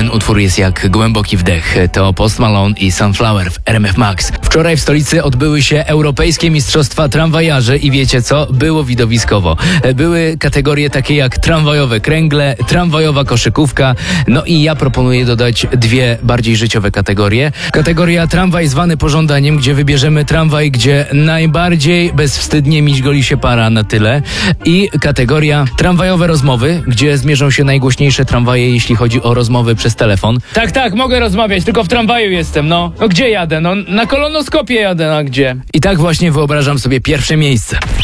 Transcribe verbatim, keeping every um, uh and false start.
Ten utwór jest jak głęboki wdech. To Post Malone i Sunflower w R M F Max. Wczoraj w stolicy odbyły się Europejskie Mistrzostwa Tramwajarzy i wiecie co? Było widowiskowo. Były kategorie takie jak tramwajowe kręgle, tramwajowa koszykówka, no i ja proponuję dodać dwie bardziej życiowe kategorie. Kategoria tramwaj zwany pożądaniem, gdzie wybierzemy tramwaj, gdzie najbardziej bezwstydnie miźgoli się para na tyle. I kategoria tramwajowe rozmowy, gdzie zmierzą się najgłośniejsze tramwaje, jeśli chodzi o rozmowy przez telefon. Tak, tak, mogę rozmawiać, tylko w tramwaju jestem, no. No gdzie jadę? No na kolonoskopie jadę, a gdzie? I tak właśnie wyobrażam sobie pierwsze miejsce.